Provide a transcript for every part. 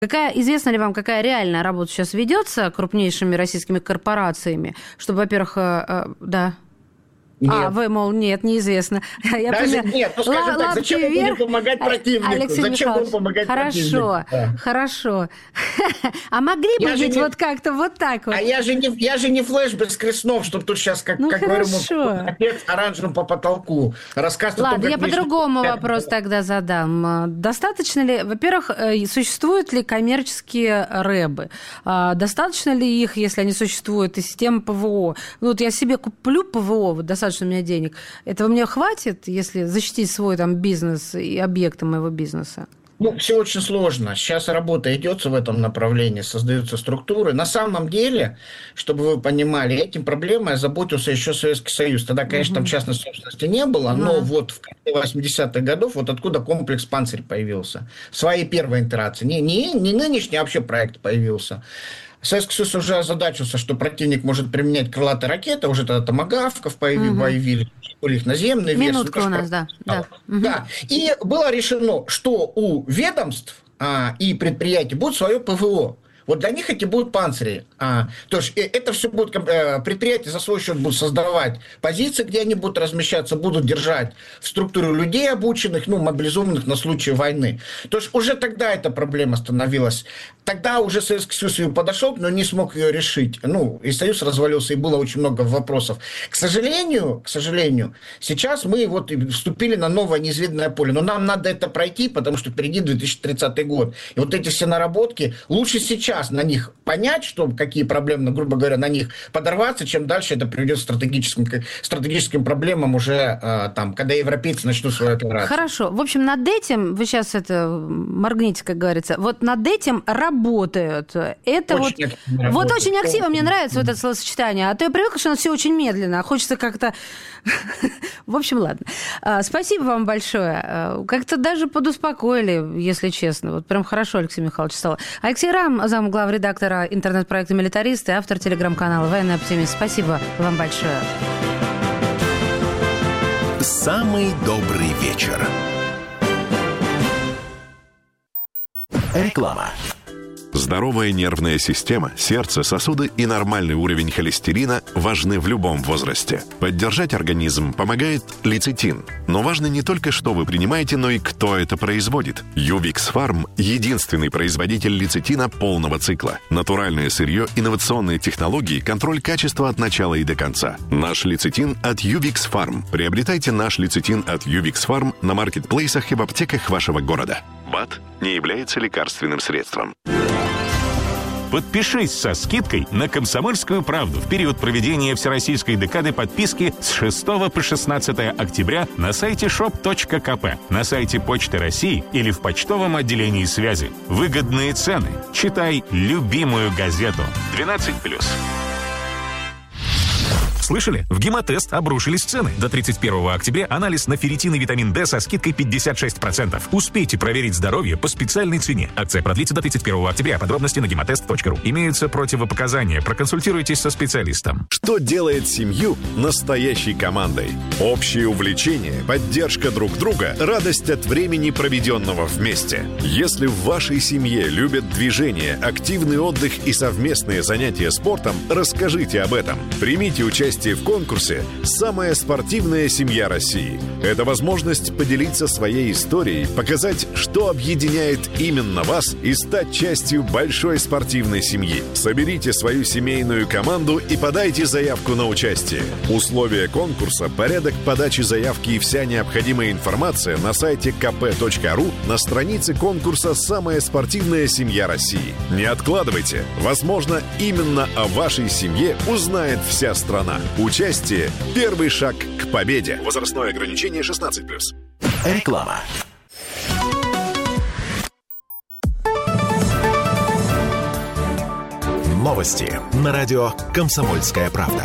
Известно ли вам, какая реальная работа сейчас ведется крупнейшими российскими корпорациями, чтобы, во-первых, да... Нет. Вы, мол, нет, неизвестно. Нет, ну скажем так, зачем мы будем помогать противнику? Зачем будем помогать противнику? Хорошо. А могли бы ведь вот как-то вот так вот? А я же не Флэш без Креснов, чтобы тут сейчас, как говорю, отец оранжевым по потолку. Ладно, я по-другому вопрос тогда задам. Достаточно ли, во-первых, существуют ли коммерческие рэбы? Достаточно ли их, если они существуют, и система ПВО? Ну, вот я себе куплю ПВО, вот достаточно у меня денег. Этого мне хватит, если защитить свой там бизнес и объекты моего бизнеса? Ну, все очень сложно. Сейчас работа идет в этом направлении, создаются структуры. На самом деле, чтобы вы понимали, этим проблемой озаботился еще Советский Союз. Тогда, конечно, там частной собственности не было, но вот в конце 80-х годов вот откуда комплекс «Панцирь» появился. Свои первые итерации. Не нынешний, а вообще проект появился. Советский Союз уже озадачился, что противник может применять крылатые ракеты, уже тогда томагавков появились, были их наземные версии. Минутка у нас, да. Да. И было решено, что у ведомств и предприятий будет свое ПВО. Вот для них эти будут панцири. То есть это все будут предприятия за свой счет будут создавать позиции, где они будут размещаться, будут держать в структуре людей обученных, мобилизованных на случай войны. То есть уже тогда эта проблема становилась. Тогда уже Советский Союз ее подошел, но не смог ее решить. И Союз развалился, и было очень много вопросов. К сожалению, сейчас мы вот вступили на новое неизведанное поле. Но нам надо это пройти, потому что впереди 2030 год. И вот эти все наработки лучше сейчас на них понять, какие проблемы, грубо говоря, на них подорваться, чем дальше это приведет к стратегическим проблемам уже когда европейцы начнут свою операцию. Хорошо. В общем, над этим, вы сейчас моргните, как говорится, вот над этим работают. Это очень активно, мне нравится вот это словосочетание. А то я привыкла, что у нас все очень медленно, а хочется как-то... В общем, ладно. Спасибо вам большое. Как-то даже подуспокоили, если честно. Вот прям хорошо Алексей Михайлович стало. Алексей Рам, замглавредактора интернет-проекта «Милитарист» и автор телеграм-канала «Военный оптимист». Спасибо вам большое. Самый добрый вечер. Реклама. Здоровая нервная система, сердце, сосуды и нормальный уровень холестерина важны в любом возрасте. Поддержать организм помогает лецитин. Но важно не только, что вы принимаете, но и кто это производит. Ювикс Фарм – единственный производитель лецитина полного цикла. Натуральное сырье, инновационные технологии, контроль качества от начала и до конца. Наш лецитин от Ювикс Фарм. Приобретайте наш лецитин от Ювикс Фарм на маркетплейсах и в аптеках вашего города. БАД не является лекарственным средством. Подпишись со скидкой на «Комсомольскую правду» в период проведения Всероссийской декады подписки с 6 по 16 октября на сайте shop.kp, на сайте Почты России или в почтовом отделении связи. Выгодные цены. Читай любимую газету. 12+. Слышали? В Гемотест обрушились цены. До 31 октября анализ на ферритин и витамин D со скидкой 56%. Успейте проверить здоровье по специальной цене. Акция продлится до 31 октября. Подробности на gematest.ru. Имеются противопоказания. Проконсультируйтесь со специалистом. Что делает семью настоящей командой? Общее увлечение, поддержка друг друга, радость от времени, проведенного вместе. Если в вашей семье любят движение, активный отдых и совместные занятия спортом, расскажите об этом. Примите участие в конкурсе «Самая спортивная семья России». Это возможность поделиться своей историей, показать, что объединяет именно вас, и стать частью большой спортивной семьи. Соберите свою семейную команду и подайте заявку на участие. Условия конкурса, порядок подачи заявки и вся необходимая информация на сайте kp.ru на странице конкурса «Самая спортивная семья России». Не откладывайте. Возможно, именно о вашей семье узнает вся страна. Участие – первый шаг к победе. Возрастное ограничение 16+. Реклама. Новости на радио «Комсомольская правда».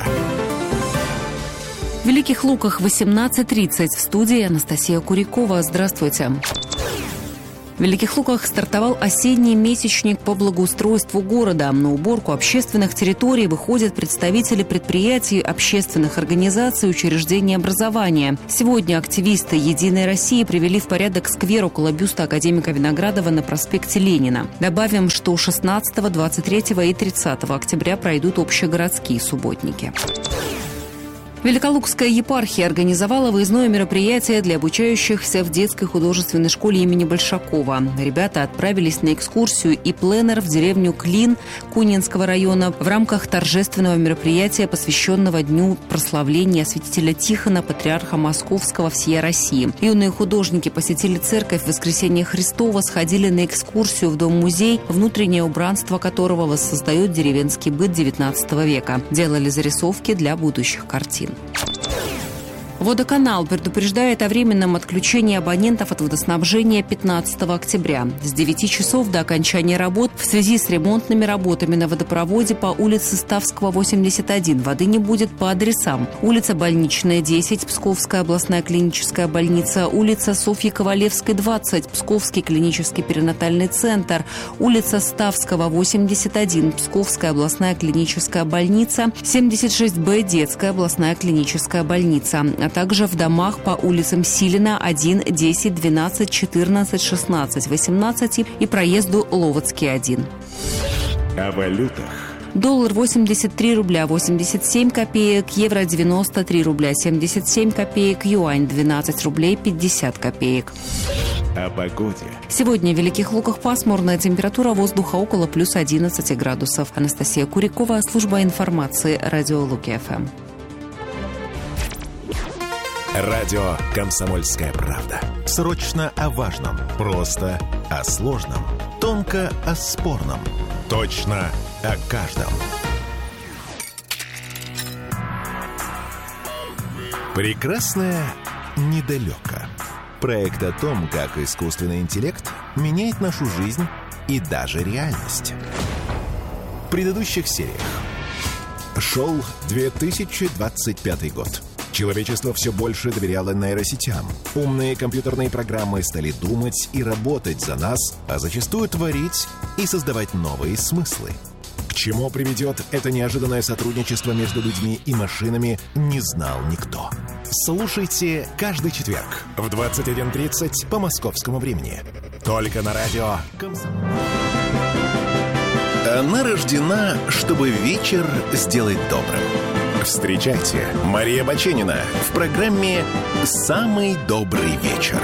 В Великих Луках 18:30. В студии Анастасия Курякова. Здравствуйте. В Великих Луках стартовал осенний месячник по благоустройству города. На уборку общественных территорий выходят представители предприятий, общественных организаций, учреждений образования. Сегодня активисты «Единой России» привели в порядок сквер около бюста академика Виноградова на проспекте Ленина. Добавим, что 16, 23 и 30 октября пройдут общегородские субботники. Великолукская епархия организовала выездное мероприятие для обучающихся в детской художественной школе имени Большакова. Ребята отправились на экскурсию и пленэр в деревню Клин Кунинского района в рамках торжественного мероприятия, посвященного Дню прославления святителя Тихона, патриарха Московского всея России. Юные художники посетили церковь Воскресения Христова, сходили на экскурсию в дом-музей, внутреннее убранство которого воссоздает деревенский быт XIX века. Делали зарисовки для будущих картин. Водоканал предупреждает о временном отключении абонентов от водоснабжения 15 октября. С 9 часов до окончания работ в связи с ремонтными работами на водопроводе по улице Ставского, 81 воды не будет по адресам: улица Больничная, 10, Псковская областная клиническая больница, улица Софьи Ковалевской, 20, Псковский клинический перинатальный центр, улица Ставского, 81, Псковская областная клиническая больница, 76Б, Детская областная клиническая больница, а также в домах по улицам Силина, 1, 10, 12, 14, 16, 18 и проезду Ловодский, 1. О валютах. Доллар 83 рубля 87 копеек, евро 93 рубля 77 копеек, юань 12 рублей 50 копеек. О погоде. Сегодня в Великих Луках пасмурная, температура воздуха около плюс 11 градусов. Анастасия Курякова, служба информации, радио Луки-ФМ. Радио «Комсомольская правда». Срочно о важном, просто о сложном, тонко о спорном, точно о каждом. Прекрасное недалеко. Проект о том, как искусственный интеллект меняет нашу жизнь и даже реальность. В предыдущих сериях. Шел 2025 год. Человечество все больше доверяло нейросетям. Умные компьютерные программы стали думать и работать за нас, а зачастую творить и создавать новые смыслы. К чему приведет это неожиданное сотрудничество между людьми и машинами, не знал никто. Слушайте каждый четверг в 21:30 по московскому времени. Только на радио «Комсомольская». Она рождена, чтобы вечер сделать добрым. Встречайте, Мария Баченина в программе «Самый добрый вечер».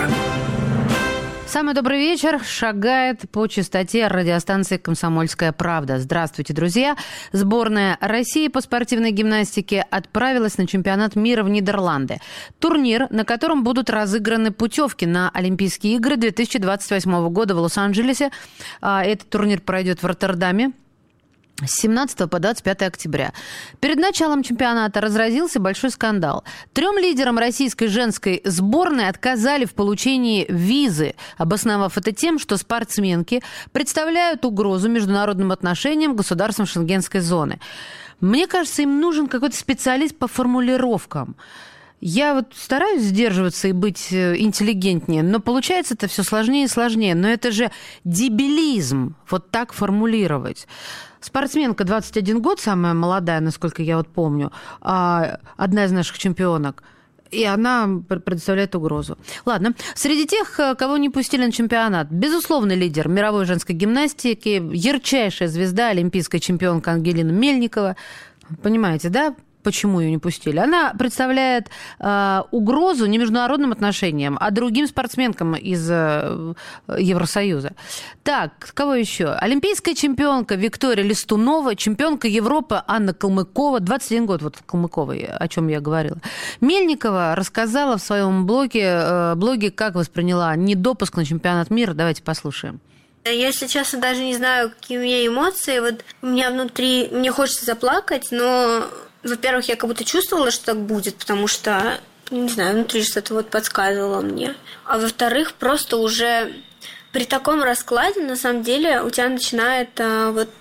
Самый добрый вечер шагает по частоте радиостанции «Комсомольская правда». Здравствуйте, друзья! Сборная России по спортивной гимнастике отправилась на чемпионат мира в Нидерланды. Турнир, на котором будут разыграны путевки на Олимпийские игры 2028 года в Лос-Анджелесе. Этот турнир пройдет в Роттердаме с 17 по 25 октября. Перед началом чемпионата разразился большой скандал. 3 лидерам российской женской сборной отказали в получении визы, обосновав это тем, что спортсменки представляют угрозу международным отношениям государствам Шенгенской зоны. Мне кажется, им нужен какой-то специалист по формулировкам. Я вот стараюсь сдерживаться и быть интеллигентнее, но получается это все сложнее и сложнее. Но это же дебилизм, вот так формулировать. Спортсменка, 21 год, самая молодая, насколько я вот помню, одна из наших чемпионок, и она представляет угрозу. Ладно, среди тех, кого не пустили на чемпионат, безусловный лидер мировой женской гимнастики, ярчайшая звезда, олимпийская чемпионка Ангелина Мельникова. Понимаете, да? Почему ее не пустили? Она представляет угрозу не международным отношениям, а другим спортсменкам из Евросоюза. Так, кого еще? Олимпийская чемпионка Виктория Листунова, чемпионка Европы Анна Калмыкова, 21 год, вот Калмыковой, о чем я говорила. Мельникова рассказала в своем блоге, как восприняла недопуск на чемпионат мира. Давайте послушаем. Я, если честно, даже не знаю, какие у меня эмоции. Вот у меня внутри, мне хочется заплакать, но... Во-первых, я как будто чувствовала, что так будет, потому что, не знаю, внутри что-то вот подсказывало мне. А во-вторых, просто уже при таком раскладе, на самом деле, у тебя начинает вот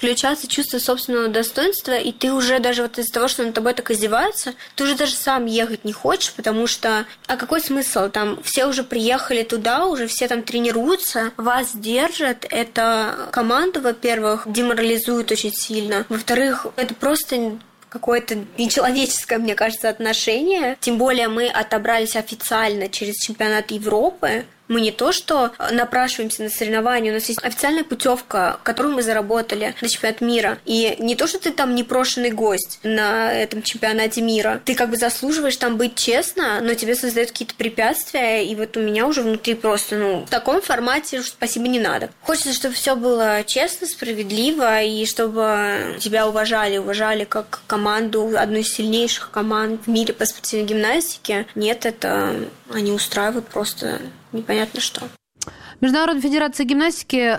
включаться чувство собственного достоинства, и ты уже даже вот из-за того, что над тобой так издеваются, ты уже даже сам ехать не хочешь, потому что... А какой смысл? Там все уже приехали туда, уже все там тренируются, вас держат, это команду, во-первых, деморализует очень сильно, во-вторых, это просто... какое-то нечеловеческое, мне кажется, отношение. Тем более мы отобрались официально через чемпионат Европы. Мы не то, что напрашиваемся на соревнования, у нас есть официальная путевка, которую мы заработали на чемпионат мира. И не то, что ты там непрошенный гость на этом чемпионате мира. Ты как бы заслуживаешь там быть честно, но тебе создают какие-то препятствия. И вот у меня уже внутри просто, в таком формате спасибо не надо. Хочется, чтобы все было честно, справедливо, и чтобы тебя уважали как команду, одну из сильнейших команд в мире по спортивной гимнастике. Нет, это они устраивают просто... непонятно что. Международная федерация гимнастики,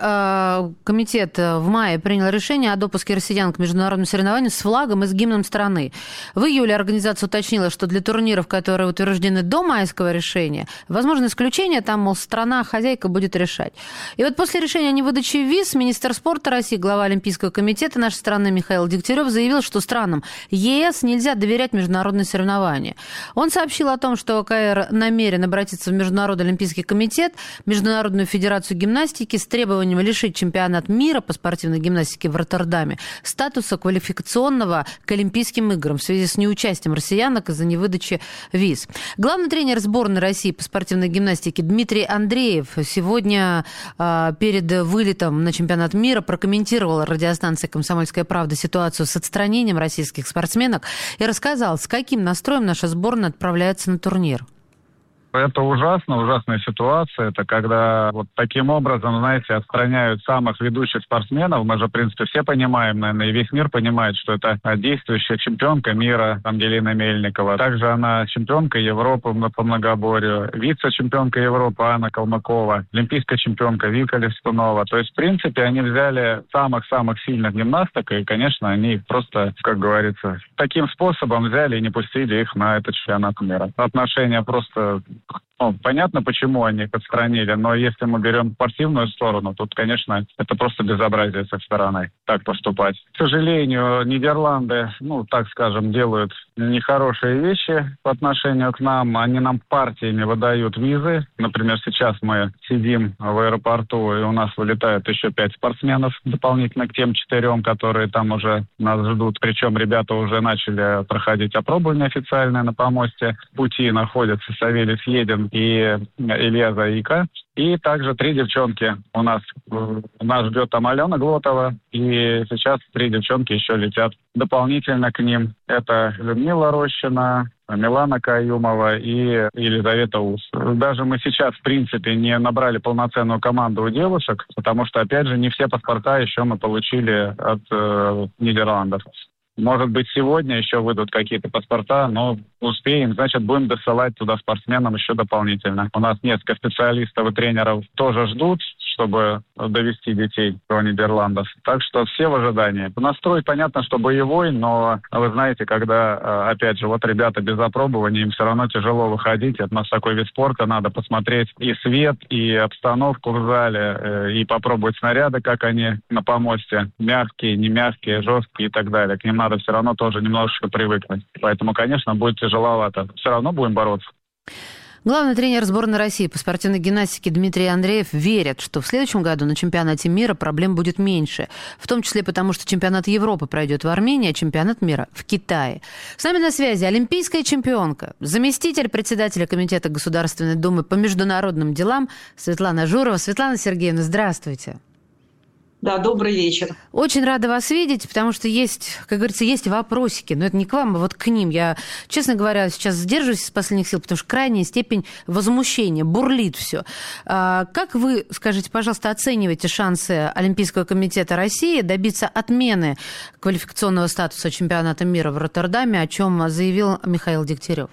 комитет в мае принял решение о допуске россиян к международным соревнованиям с флагом и с гимном страны. В июле организация уточнила, что для турниров, которые утверждены до майского решения, возможно исключение, там, мол, страна-хозяйка будет решать. И вот после решения о невыдаче виз министр спорта России, глава Олимпийского комитета нашей страны Михаил Дегтярев заявил, что странам ЕС нельзя доверять международные соревнования. Он сообщил о том, что КР намерен обратиться в Международный олимпийский комитет, Международную федерацию гимнастики с требованием лишить чемпионат мира по спортивной гимнастике в Роттердаме статуса квалификационного к Олимпийским играм в связи с неучастием россиянок из-за невыдачи виз. Главный тренер сборной России по спортивной гимнастике Дмитрий Андреев сегодня перед вылетом на чемпионат мира прокомментировал радиостанции «Комсомольская правда» ситуацию с отстранением российских спортсменок и рассказал, с каким настроем наша сборная отправляется на турнир. Это ужасная ситуация. Это когда вот таким образом, знаете, отстраняют самых ведущих спортсменов. Мы же, в принципе, все понимаем, наверное, и весь мир понимает, что это действующая чемпионка мира Ангелина Мельникова. Также она чемпионка Европы по многоборью, вице-чемпионка Европы Анна Калмыкова, олимпийская чемпионка Вика Левстунова. То есть, в принципе, они взяли самых-самых сильных гимнасток, и, конечно, они просто, как говорится, таким способом взяли и не пустили их на этот чемпионат мира. Отношения просто... понятно, почему они их отстранили, но если мы берем спортивную сторону, тут, конечно, это просто безобразие с их стороны так поступать. К сожалению, Нидерланды, так скажем, делают нехорошие вещи по отношению к нам. Они нам партиями выдают визы. Например, сейчас мы сидим в аэропорту, и у нас вылетает еще 5 спортсменов дополнительно к тем 4, которые там уже нас ждут. Причем ребята уже начали проходить опробование официальное на помосте. В пути находятся Савелий Съедин и Илья Заика. И также 3 девчонки у нас. Нас ждет там Алена Глотова. И сейчас 3 девчонки еще летят дополнительно к ним. Это Людмила Рощина, Милана Каюмова и Елизавета Ус. Даже мы сейчас, в принципе, не набрали полноценную команду у девушек, потому что, опять же, не все паспорта еще мы получили от Нидерландов. Может быть, сегодня еще выйдут какие-то паспорта, но успеем, значит, будем досылать туда спортсменам еще дополнительно. У нас несколько специалистов и тренеров тоже ждут, чтобы довести детей до Нидерландов. Так что все в ожидании. Настрой, понятно, что боевой, но вы знаете, когда, опять же, вот ребята без опробования, им все равно тяжело выходить. Это у нас такой вид спорта, надо посмотреть и свет, и обстановку в зале, и попробовать снаряды, как они на помосте. Мягкие, не мягкие, жесткие и так далее. К ним надо все равно тоже немножечко привыкнуть. Поэтому, конечно, будет тяжеловато. Все равно будем бороться. Главный тренер сборной России по спортивной гимнастике Дмитрий Андреев верит, что в следующем году на чемпионате мира проблем будет меньше. В том числе потому, что чемпионат Европы пройдет в Армении, а чемпионат мира в Китае. С нами на связи олимпийская чемпионка, заместитель председателя Комитета Государственной Думы по международным делам Светлана Журова. Светлана Сергеевна, здравствуйте. Да, добрый вечер. Очень рада вас видеть, потому что есть, как говорится, есть вопросики, но это не к вам, а вот к ним. Я, честно говоря, сейчас сдерживаюсь из последних сил, потому что крайняя степень возмущения, бурлит все. Как вы, скажите, пожалуйста, оцениваете шансы Олимпийского комитета России добиться отмены квалификационного статуса чемпионата мира в Роттердаме, о чем заявил Михаил Дегтярев?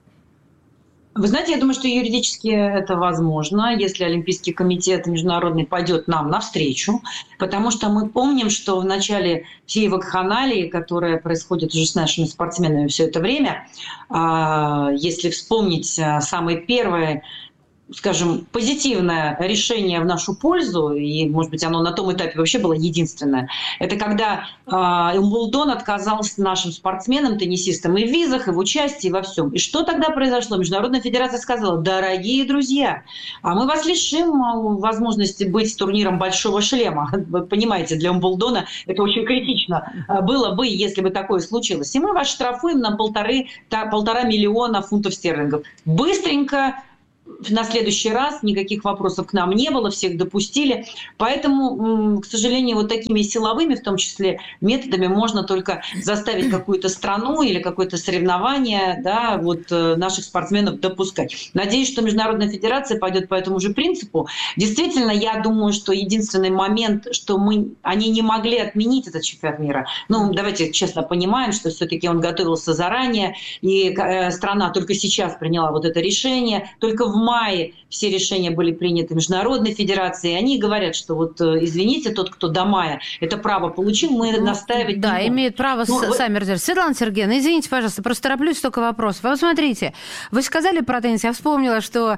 Вы знаете, я думаю, что юридически это возможно, если Олимпийский комитет международный пойдет нам навстречу, потому что мы помним, что в начале всей вакханалии, которая происходит уже с нашими спортсменами все это время, если вспомнить самые первые скажем, позитивное решение в нашу пользу, и, может быть, оно на том этапе вообще было единственное, это когда Уимблдон отказался нашим спортсменам, теннисистам и в визах, и в участии, и во всем. И что тогда произошло? Международная федерация сказала: дорогие друзья, мы вас лишим возможности быть турниром большого шлема. Вы понимаете, для Уимблдона это очень критично было бы, если бы такое случилось. И мы вас штрафуем на 1,5 миллиона фунтов стерлингов. Быстренько, на следующий раз никаких вопросов к нам не было, всех допустили. Поэтому, к сожалению, вот такими силовыми, в том числе, методами можно только заставить какую-то страну или какое-то соревнование, да, вот, наших спортсменов допускать. Надеюсь, что Международная федерация пойдет по этому же принципу. Действительно, я думаю, что единственный момент, что они не могли отменить этот чемпионат мира. Ну, давайте честно понимаем, что все-таки он готовился заранее, и страна только сейчас приняла вот это решение. Только в мае все решения были приняты Международной федерацией. Они говорят, что вот, извините, тот, кто до мая это право получил, мы настаивать не можем. Имеют право сами разрешить. Светлана Сергеевна, извините, пожалуйста, просто тороплюсь, столько вопросов. Вот смотрите, вы сказали про теннис, я вспомнила, что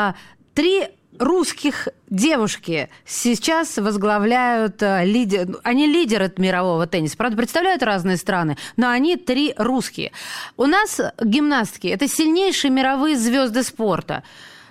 3 русских девушки сейчас возглавляют они лидеры мирового тенниса. Правда, представляют разные страны, но они 3 русские. У нас гимнастки – это сильнейшие мировые звезды спорта.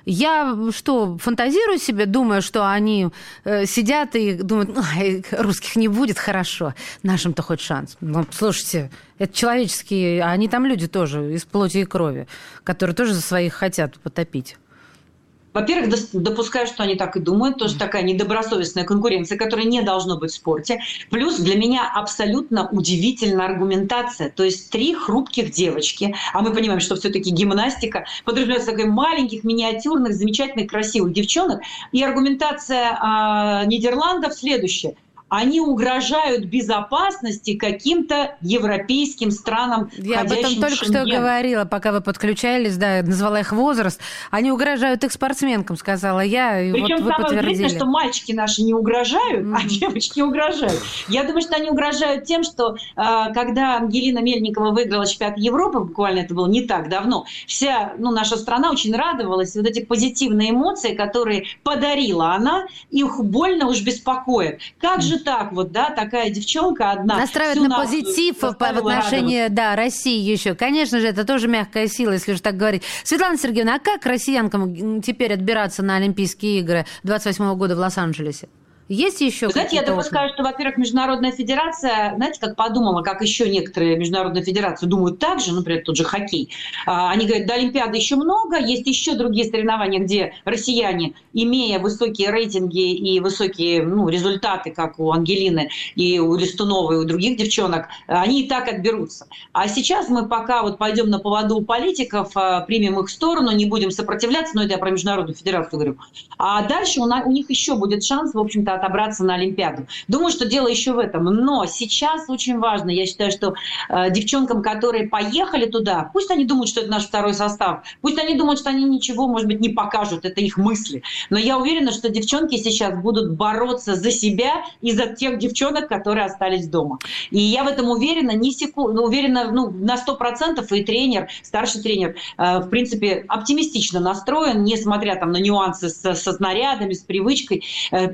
Я фантазирую себе, думаю, что они сидят и думают: русских не будет, хорошо, нашим-то хоть шанс. Ну, слушайте, это человеческие, они там люди тоже, из плоти и крови, которые тоже за своих хотят потопить. Во-первых, допускаю, что они так и думают. Тоже такая недобросовестная конкуренция, которая не должно быть в спорте. Плюс для меня абсолютно удивительная аргументация. То есть 3 хрупких девочки, а мы понимаем, что все-таки гимнастика подразумевается такой маленьких, миниатюрных, замечательных, красивых девчонок. И аргументация Нидерландов следующая. Они угрожают безопасности каким-то европейским странам. Я об этом только что говорила, пока вы подключались, да, назвала их возраст. Они угрожают их спортсменкам, сказала я, и причем вот вы подтвердили. Причем самое удивительное, что мальчики наши не угрожают, а девочки угрожают. Я думаю, что они угрожают тем, что когда Ангелина Мельникова выиграла чемпионат Европы, буквально это было не так давно, вся наша страна очень радовалась. Вот эти позитивные эмоции, которые подарила она, их больно уж беспокоит. Как же так вот, да, такая девчонка одна. Настраивает на позитив в отношении, да, России еще. Конечно же, это тоже мягкая сила, если уж так говорить. Светлана Сергеевна, а как россиянкам теперь отбираться на Олимпийские игры 28 года в Лос-Анджелесе? Есть еще знаете, я допускаю, что, во-первых, Международная федерация, знаете, как подумала, как еще некоторые Международные федерации думают так же, например, тот же хоккей. Они говорят, до Олимпиады еще много, есть еще другие соревнования, где россияне, имея высокие рейтинги и высокие результаты, как у Ангелины и у Листуновой, и у других девчонок, они и так отберутся. А сейчас мы пока вот пойдем на поводу у политиков, примем их сторону, не будем сопротивляться, но это я про Международную федерацию говорю. А дальше у них еще будет шанс, в общем-то, отобраться на Олимпиаду. Думаю, что дело еще в этом. Но сейчас очень важно, я считаю, что девчонкам, которые поехали туда, пусть они думают, что это наш второй состав, пусть они думают, что они ничего, может быть, не покажут, это их мысли. Но я уверена, что девчонки сейчас будут бороться за себя и за тех девчонок, которые остались дома. И я в этом уверена, уверена на 100%, и тренер, старший тренер, в принципе, оптимистично настроен, несмотря на нюансы со снарядами, с привычкой,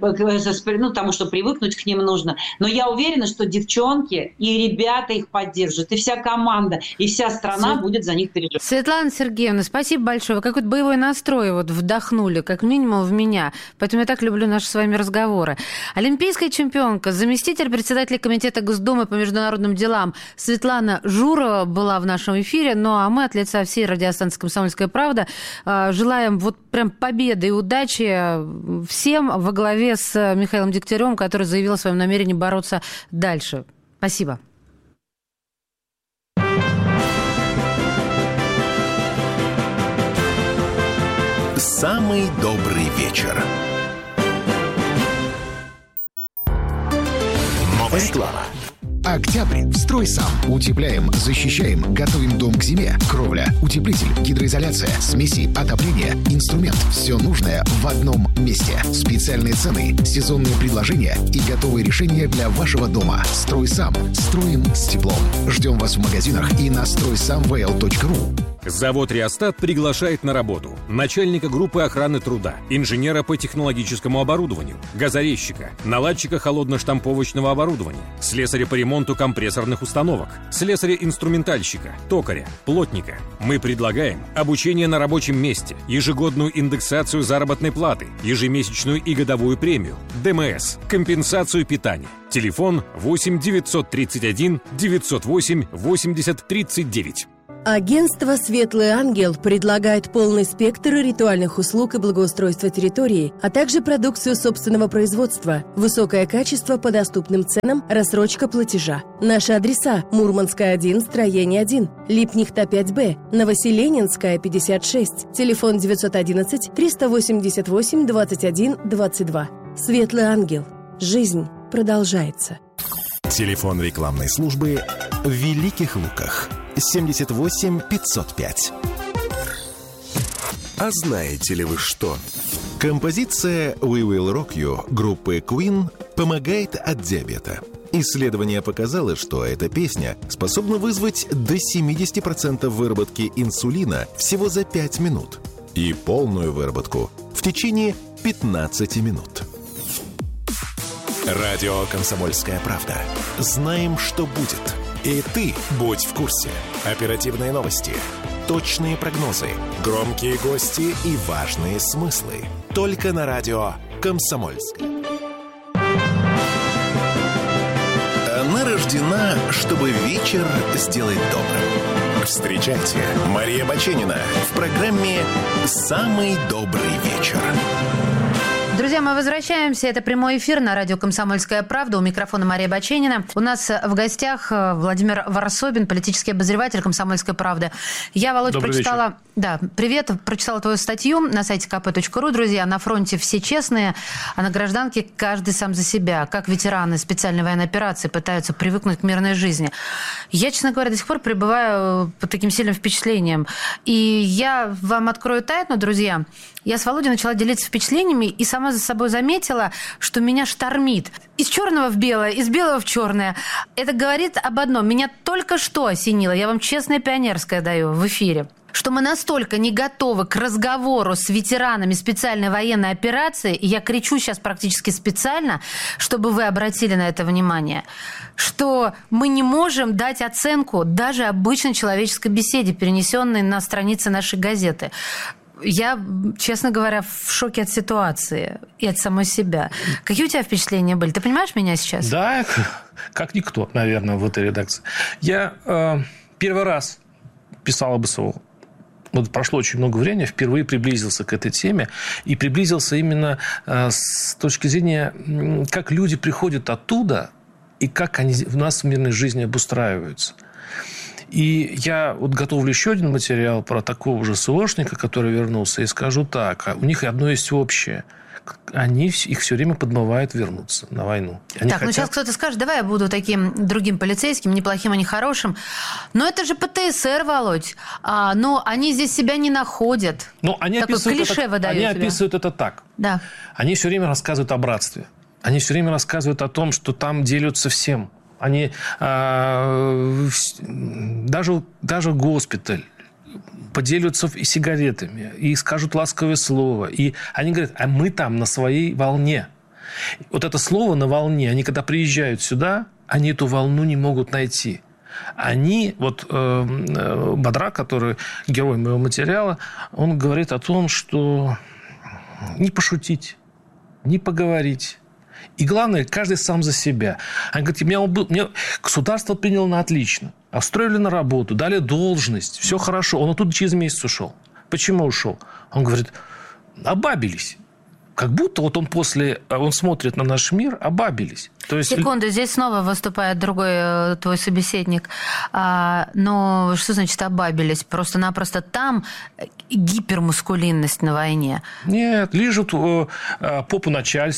тому, что привыкнуть к ним нужно. Но я уверена, что девчонки и ребята их поддержат, и вся команда, и вся страна будет за них переживать. Светлана Сергеевна, спасибо большое. Вы какой-то боевой настрой вдохнули, как минимум в меня. Поэтому я так люблю наши с вами разговоры. Олимпийская чемпионка, заместитель председателя комитета Госдумы по международным делам Светлана Журова была в нашем эфире. Ну а мы от лица всей радиостанции «Комсомольская правда» желаем прям победы и удачи всем во главе с Михаилом Дегтяревым, который заявил о своем намерении бороться дальше. Спасибо. Самый добрый вечер. Реклама. Октябрь. Строй сам. Утепляем, защищаем, готовим дом к зиме. Кровля, утеплитель, гидроизоляция, смеси, отопление, инструмент. Все нужное в одном месте. Специальные цены, сезонные предложения и готовые решения для вашего дома. Строй сам. Строим с теплом. Ждем вас в магазинах и на стройсамвл.ру. Завод «Реостат» приглашает на работу начальника группы охраны труда, инженера по технологическому оборудованию, газорезчика, наладчика холодно-штамповочного оборудования, слесаря по ремонту компрессорных установок, слесаря-инструментальщика, токаря, плотника. Мы предлагаем обучение на рабочем месте, ежегодную индексацию заработной платы, ежемесячную и годовую премию, ДМС, компенсацию питания. Телефон 8 931 908 80 39. Агентство «Светлый ангел» предлагает полный спектр ритуальных услуг и благоустройства территории, а также продукцию собственного производства, высокое качество по доступным ценам, рассрочка платежа. Наши адреса: Мурманская, 1, строение 1, Липнихта, 5Б, Новоселенинская, 56, телефон 911 388 21 22. «Светлый ангел». Жизнь продолжается. Телефон рекламной службы в Великих Луках. 78 505. А знаете ли вы что? Композиция «We Will Rock You» группы Queen помогает от диабета. Исследование показало, что эта песня способна вызвать до 70% выработки инсулина всего за 5 минут и полную выработку в течение 15 минут. Радио «Комсомольская правда». Знаем, что будет. И ты будь в курсе. Оперативные новости, точные прогнозы, громкие гости и важные смыслы. Только на радио «Комсомольская». Она рождена, чтобы вечер сделать добрым. Встречайте, Мария Баченина в программе «Самый добрый вечер». Друзья, мы возвращаемся. Это прямой эфир на радио «Комсомольская правда». У микрофона Мария Баченина. У нас в гостях Владимир Варсобин, политический обозреватель «Комсомольской правды». Я, Володь, прочитала... Вечер. Да, привет. Прочитала твою статью на сайте kp.ru. Друзья, на фронте все честные, а на гражданке каждый сам за себя. Как ветераны специальной военной операции пытаются привыкнуть к мирной жизни. Я, честно говоря, до сих пор пребываю под таким сильным впечатлением. И я вам открою тайну, друзья. Я с Володей начала делиться впечатлениями и сама за собой заметила, что меня штормит. Из черного в белое, из белого в черное. Это говорит об одном. Меня только что осенило. Я вам честное пионерское даю в эфире. Что мы настолько не готовы к разговору с ветеранами специальной военной операции, и я кричу сейчас практически специально, чтобы вы обратили на это внимание, что мы не можем дать оценку даже обычной человеческой беседе, перенесенной на страницы нашей газеты. Я, честно говоря, в шоке от ситуации и от самой себя. Какие у тебя впечатления были? Ты понимаешь меня сейчас? Да, как никто, наверное, в этой редакции. Я первый раз писал об СВО. Вот прошло очень много времени, впервые приблизился к этой теме. И приблизился именно с точки зрения, как люди приходят оттуда и как они у нас в мирной жизни обустраиваются. И я вот готовлю еще один материал про такого же СВОшника, который вернулся, и скажу так. У них одно есть общее. Их все время подмывают вернуться на войну. Ну сейчас кто-то скажет, давай я буду таким другим полицейским, неплохим, а не хорошим. Но это же ПТСР, Володь. Но они здесь себя не находят. Они описывают это так. Да. Они все время рассказывают о братстве. Они все время рассказывают о том, что там делятся всем. Они даже госпиталь поделятся и сигаретами, и скажут ласковое слово. И они говорят, а мы там на своей волне. Вот это слово «на волне», они когда приезжают сюда, они эту волну не могут найти. Они, Бодра, который герой моего материала, он говорит о том, что не пошутить, не поговорить. И главное, каждый сам за себя. Они говорят, меня государство приняло на отлично. Устроили на работу, дали должность, все хорошо. Он оттуда через месяц ушел. Почему ушел? Он говорит, обабились. Как будто он смотрит на наш мир, обабились. То есть... Секунду, здесь снова выступает другой твой собеседник. Но что значит обабились? Просто-напросто там гипермускулинность на войне. Нет, лижут попу начальству.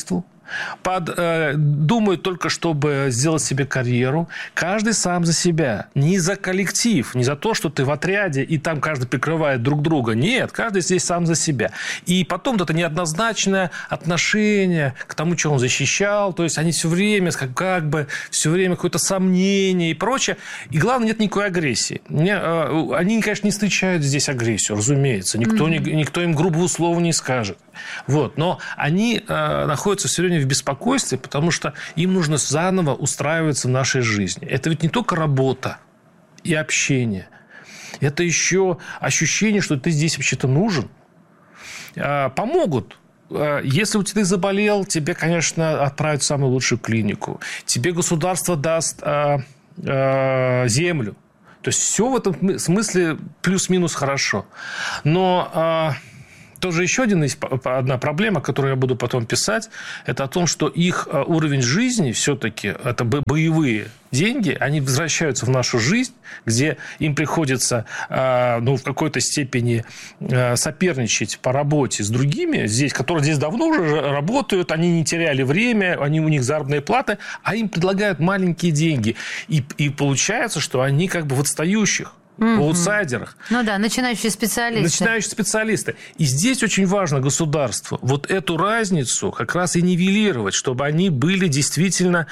думают только, чтобы сделать себе карьеру. Каждый сам за себя. Не за коллектив, не за то, что ты в отряде, и там каждый прикрывает друг друга. Нет, каждый здесь сам за себя. И потом это неоднозначное отношение к тому, что он защищал. То есть они все время, как бы, все время какое-то сомнение и прочее. И главное, нет никакой агрессии. Они, конечно, не встречают здесь агрессию, разумеется. Никто им грубого слова не скажет. Вот. Но они находятся все время в беспокойстве, потому что им нужно заново устраиваться в нашей жизни. Это ведь не только работа и общение. Это еще ощущение, что ты здесь вообще-то нужен. Помогут. Если ты заболел, тебе, конечно, отправят в самую лучшую клинику. Тебе государство даст землю. То есть все в этом смысле плюс-минус хорошо. Но тоже еще одна проблема, которую я буду потом писать, это о том, что их уровень жизни все-таки, это боевые деньги, они возвращаются в нашу жизнь, где им приходится в какой-то степени соперничать по работе с другими, которые здесь давно уже работают, они не теряли время, у них заработные платы, а им предлагают маленькие деньги. И получается, что они как бы в отстающих. В аутсайдерах. Ну да, начинающие специалисты. И здесь очень важно государству вот эту разницу как раз и нивелировать, чтобы они были действительно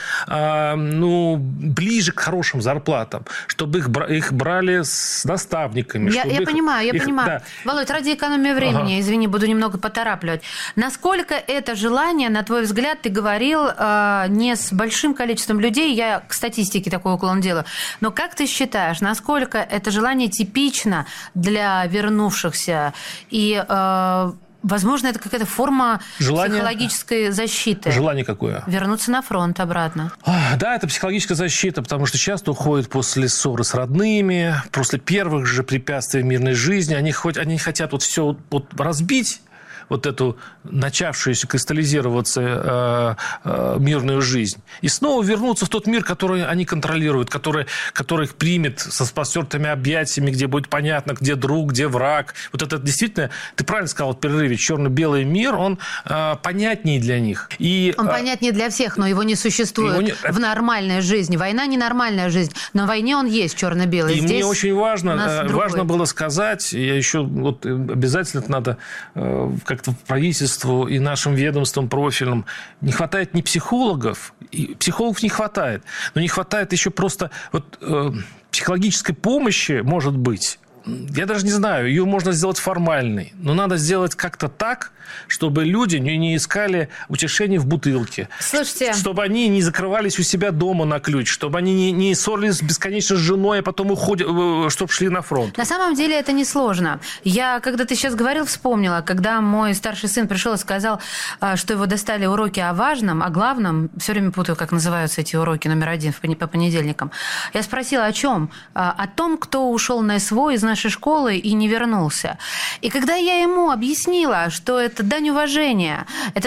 ближе к хорошим зарплатам, чтобы их брали с наставниками. Я понимаю. Да. Володь, ради экономии времени, извини, буду немного поторапливать. Насколько это желание, на твой взгляд, ты говорил, не с большим количеством людей, я к статистике такой уклон делаю, но как ты считаешь, насколько это желание типично для вернувшихся, и, возможно, это какая-то форма психологической защиты. Желание какое? Вернуться на фронт обратно. Да, это психологическая защита, потому что часто уходят после ссоры с родными, после первых же препятствий мирной жизни. Они хотят все разбить, вот эту начавшуюся кристаллизироваться мирную жизнь, и снова вернуться в тот мир, который они контролируют, который их примет со распростертыми объятиями, где будет понятно, где друг, где враг. Вот это действительно, ты правильно сказал в перерыве, черно-белый мир, он понятнее для них. Он понятнее для всех, но его не существует в нормальной жизни. Война не нормальная жизнь, но в войне он есть черно-белый. И здесь мне очень важно было сказать, я еще обязательно надо как-то правительству и нашим ведомствам профильным, не хватает ни психологов, и психологов не хватает, но не хватает еще просто психологической помощи, может быть. Я даже не знаю, ее можно сделать формальной, но надо сделать как-то так, чтобы люди не искали утешения в бутылке. Слушайте. Чтобы они не закрывались у себя дома на ключ, чтобы они не ссорились бесконечно с женой, а потом уходят, чтобы шли на фронт. На самом деле это несложно. Я, когда ты сейчас говорил, вспомнила, когда мой старший сын пришел и сказал, что его достали уроки о важном, о главном, все время путаю, как называются эти уроки номер 1 по понедельникам. Я спросила, о чем? О том, кто ушел на СВО из нашей школы и не вернулся. И когда я ему объяснила, что это дань уважения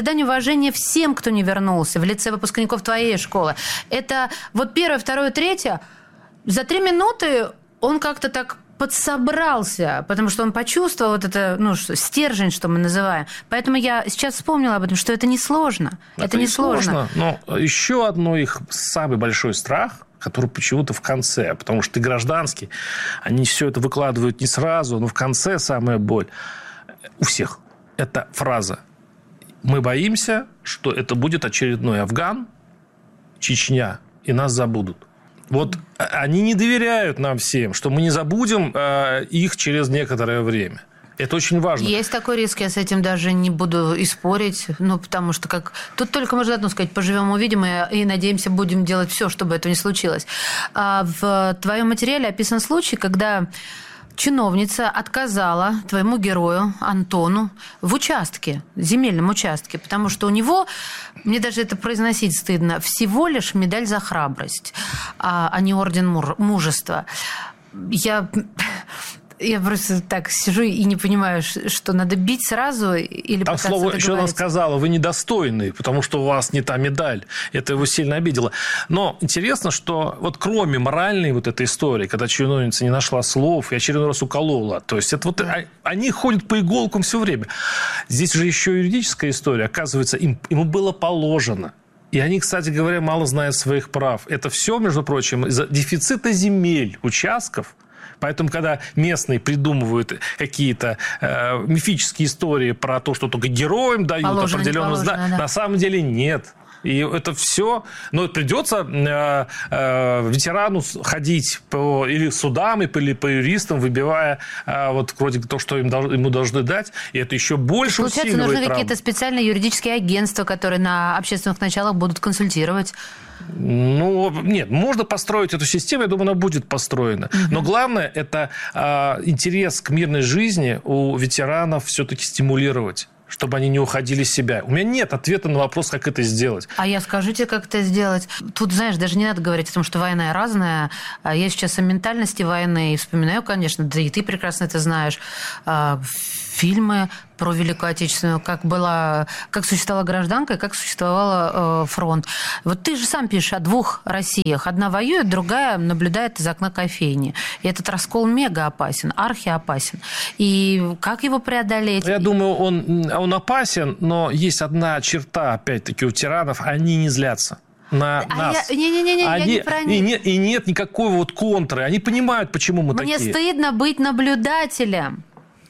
всем, кто не вернулся, в лице выпускников твоей школы, это вот 1, 2, 3, за 3 минуты он как-то так подсобрался, потому что он почувствовал вот это, стержень, что мы называем. Поэтому я сейчас вспомнила об этом, что это несложно. Это несложно. Но еще одно их самый большой страх, который почему-то в конце, потому что ты гражданский, они все это выкладывают не сразу, но в конце самая боль у всех. Это фраза: мы боимся, что это будет очередной Афган, Чечня, и нас забудут. Вот они не доверяют нам всем, что мы не забудем их через некоторое время. Это очень важно. Есть такой риск, я с этим даже не буду и спорить, потому что тут только можно одно сказать: поживем, увидим, и надеемся, будем делать все, чтобы это не случилось. В твоем материале описан случай, когда чиновница отказала твоему герою Антону в участке, земельном участке, потому что у него, мне даже это произносить стыдно, всего лишь медаль за храбрость, а не орден мужества. Я просто так сижу и не понимаю, что надо бить сразу или там пытаться слово еще она сказала, вы недостойны, потому что у вас не та медаль. Это его сильно обидело. Но интересно, что вот кроме моральной вот этой истории, когда чиновница не нашла слов и очередной раз уколола, то есть это вот они ходят по иголкам все время. Здесь же еще юридическая история. Оказывается, ему было положено. И они, кстати говоря, мало знают своих прав. Это все, между прочим, из-за дефицита земель, участков. Поэтому, когда местные придумывают какие-то мифические истории про то, что только героям дают определенную... На самом деле нет. И это все... Но придется ветерану ходить по или судам, или по юристам, выбивая вот вроде то, что ему должны дать. И это еще больше усиливает Получается, нужны травму. какие-то специальные юридические агентства, которые на общественных началах будут консультировать. Ну, нет, можно построить эту систему, я думаю, она будет построена. Но главное, это интерес к мирной жизни у ветеранов все-таки стимулировать, чтобы они не уходили из себя. У меня нет ответа на вопрос, как это сделать. А я скажите, как это сделать? Тут, знаешь, даже не надо говорить о том, что война разная. Я сейчас о ментальности войны вспоминаю, конечно, да и ты прекрасно это знаешь. Фильмы про Великую Отечественную, как существовала гражданка и как существовал фронт. Вот ты же сам пишешь о двух Россиях. Одна воюет, другая наблюдает из окна кофейни. И этот раскол мега опасен, архиопасен. И как его преодолеть? Я думаю, он опасен, но есть одна черта, опять-таки, у тиранов. Они не злятся на нас. Я не про них. И нет никакой вот контры. Они понимают, почему мы такие. Мне стыдно быть наблюдателем.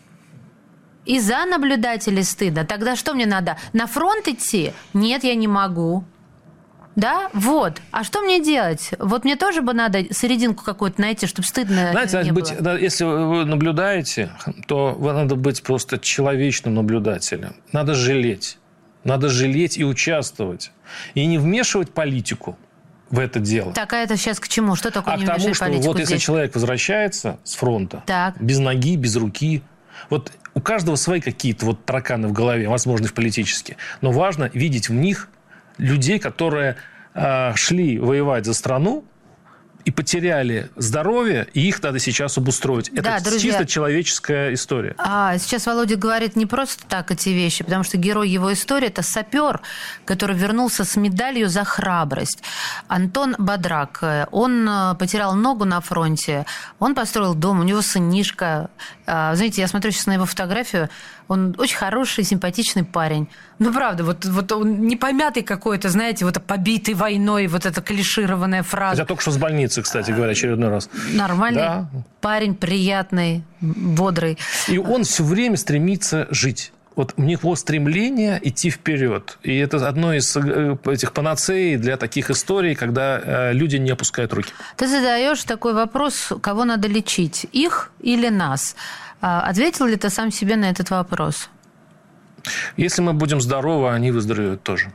И за наблюдателей стыдно. Тогда что мне надо? На фронт идти? Нет, я не могу. Да? Вот. А что мне делать? Вот мне тоже бы надо серединку какую-то найти, чтобы стыдно не было. Если вы наблюдаете, то надо быть просто человечным наблюдателем. Надо жалеть. Надо жалеть и участвовать. И не вмешивать политику в это дело. Так, а это сейчас к чему? Что такое не вмешивать политику? Вот здесь? если человек возвращается с фронта, без ноги, без руки, вот у каждого свои какие-то вот тараканы в голове, возможно, политические. Но важно видеть в них людей, которые шли воевать за страну и потеряли здоровье, и их надо сейчас обустроить. Это чисто человеческая история. Сейчас Володя говорит не просто так эти вещи, потому что герой его истории – это сапер, который вернулся с медалью за храбрость. Антон Бодрак. Он потерял ногу на фронте, он построил дом, у него сынишка. Знаете, я смотрю сейчас на его фотографию, он очень хороший, симпатичный парень. Ну, правда, вот он не помятый какой-то, знаете, вот побитый войной, вот эта клишированная фраза. Я только что с больницы, кстати говоря, очередной раз. Нормальный парень, приятный, бодрый. И он все время стремится жить. Вот у него стремление идти вперед. И это одно из этих панацеи для таких историй, когда люди не опускают руки. Ты задаешь такой вопрос, кого надо лечить, их или нас? Ответил ли ты сам себе на этот вопрос? Если мы будем здоровы, они выздоровеют тоже.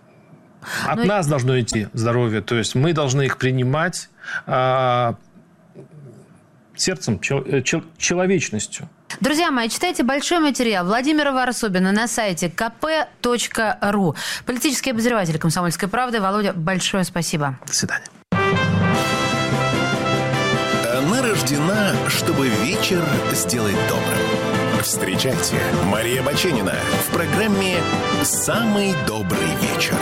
От нас должно идти здоровье. То есть мы должны их принимать сердцем, человечностью. Друзья мои, читайте большой материал Владимира Варсобина на сайте kp.ru. Политический обозреватель «Комсомольской правды» Володя, большое спасибо. До свидания. Она рождена, чтобы вечер сделать добрым. Встречайте, Мария Баченина в программе «Самый добрый вечер».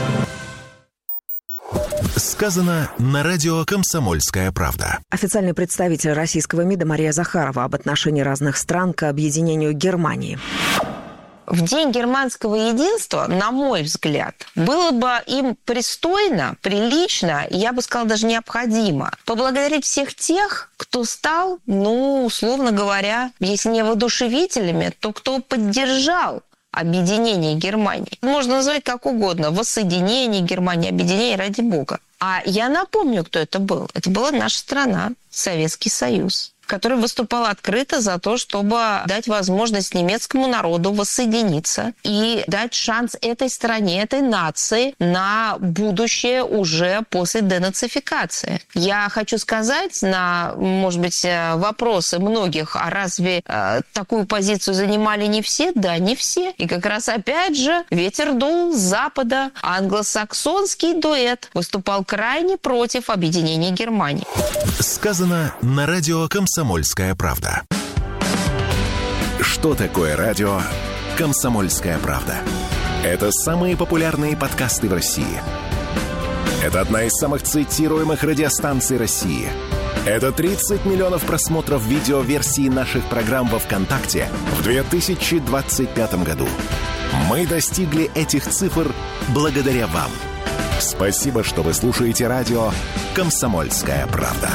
Сказано на радио «Комсомольская правда». Официальный представитель российского МИДа Мария Захарова об отношении разных стран к объединению Германии. В День германского единства, на мой взгляд, было бы им пристойно, прилично, я бы сказала, даже необходимо поблагодарить всех тех, кто стал, условно говоря, если не воодушевителями, то кто поддержал объединение Германии. Можно назвать как угодно. Воссоединение Германии, объединение, ради бога. А я напомню, кто это был. Это была наша страна, Советский Союз, который выступал открыто за то, чтобы дать возможность немецкому народу воссоединиться и дать шанс этой стране, этой нации на будущее уже после денацификации. Я хочу сказать на, может быть, вопросы многих, а разве такую позицию занимали не все? Да, не все. И как раз опять же ветер дул с запада. Англосаксонский дуэт выступал крайне против объединения Германии. Сказано на радио «Комсомольская правда». что такое радио «Комсомольская правда». Это самые популярные подкасты в России. Это одна из самых цитируемых радиостанций России. Это 30 миллионов просмотров видеоверсии наших программ во ВКонтакте в 2025 году. Мы достигли этих цифр благодаря вам. Спасибо, что вы слушаете радио «Комсомольская правда».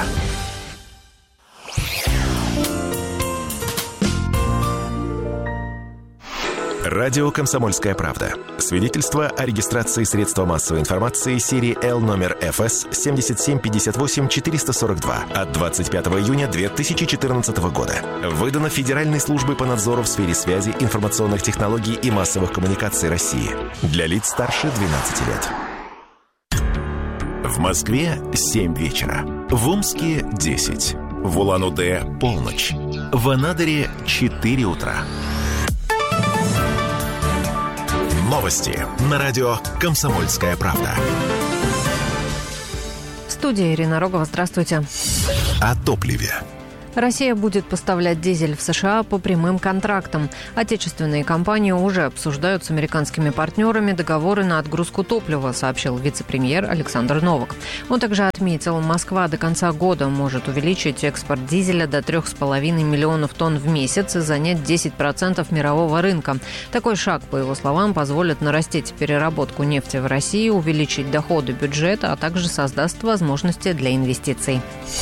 Радио «Комсомольская правда». Свидетельство о регистрации средства массовой информации серии Л номер ФС 7758-442 от 25 июня 2014 года. Выдано Федеральной службой по надзору в сфере связи, информационных технологий и массовых коммуникаций России. Для лиц старше 12 лет. В Москве 7 вечера. В Омске 10. В Улан-Удэ полночь. В Анадыре 4 утра. Новости на радио «Комсомольская правда». В студии Ирина Рогова. Здравствуйте. О топливе. Россия будет поставлять дизель в США по прямым контрактам. Отечественные компании уже обсуждают с американскими партнерами договоры на отгрузку топлива, сообщил вице-премьер Александр Новак. Он также отметил, Москва до конца года может увеличить экспорт дизеля до 3,5 миллионов тонн в месяц и занять 10% мирового рынка. Такой шаг, по его словам, позволит нарастить переработку нефти в России, увеличить доходы бюджета, а также создаст возможности для инвестиций.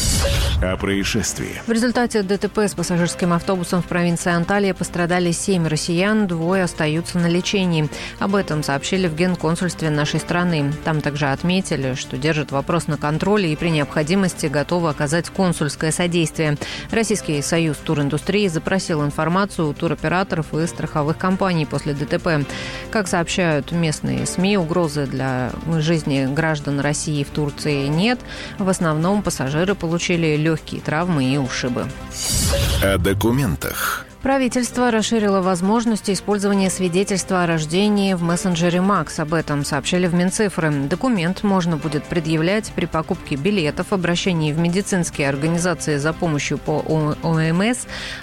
О происшествии. В результате ДТП с пассажирским автобусом в провинции Анталья пострадали 7 россиян, 2 остаются на лечении. Об этом сообщили в Генконсульстве нашей страны. Там также отметили, что держат вопрос на контроле и при необходимости готовы оказать консульское содействие. Российский союз туриндустрии запросил информацию у туроператоров и страховых компаний после ДТП. Как сообщают местные СМИ, угрозы для жизни граждан России в Турции нет. В основном пассажиры получили легкие травмы и ушибы. О документах. Правительство расширило возможности использования свидетельства о рождении в мессенджере МАКС. Об этом сообщили в Минцифры. Документ можно будет предъявлять при покупке билетов, обращении в медицинские организации за помощью по ОМС,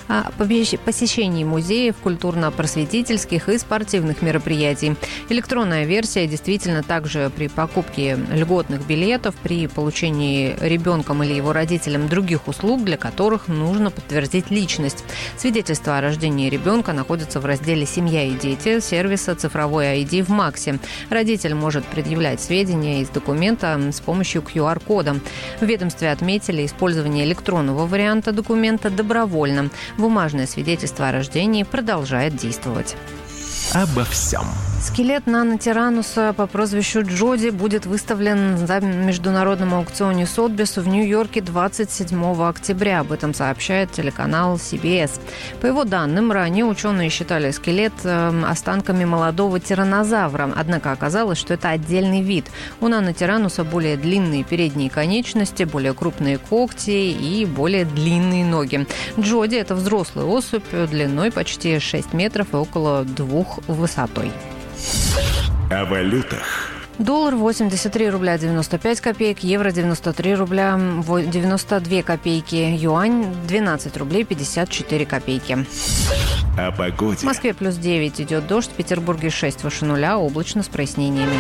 посещении музеев, культурно-просветительских и спортивных мероприятий. Электронная версия действительно также при покупке льготных билетов, при получении ребенком или его родителям других услуг, для которых нужно подтвердить личность. Свидетельство о рождении ребенка находится в разделе «Семья и дети» сервиса «Цифровой ID» в МАКСе. Родитель может предъявлять сведения из документа с помощью QR-кода. В ведомстве отметили, использование электронного варианта документа добровольно. Бумажное свидетельство о рождении продолжает действовать. Обо всем. Скелет нанотирануса по прозвищу Джоди будет выставлен на международном аукционе Сотбис в Нью-Йорке 27 октября. Об этом сообщает телеканал CBS. По его данным, ранее ученые считали скелет останками молодого тираннозавра. Однако оказалось, что это отдельный вид. У нанотирануса более длинные передние конечности, более крупные когти и более длинные ноги. Джоди – это взрослая особь длиной почти 6 метров и около 2 высотой. О валютах. Доллар 83 рубля 95 копеек, евро 93 рубля 92 копейки, юань 12 рублей 54 копейки. О погоде. В Москве плюс 9 идет дождь, в Петербурге 6 выше нуля, облачно с прояснениями.